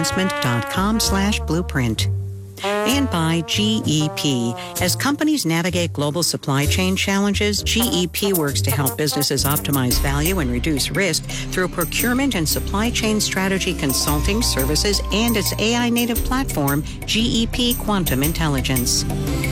investment.com/blueprint. And by GEP. As companies navigate global supply chain challenges, GEP works to help businesses optimize value and reduce risk through procurement and supply chain strategy consulting services and its AI-native platform, GEP Quantum Intelligence.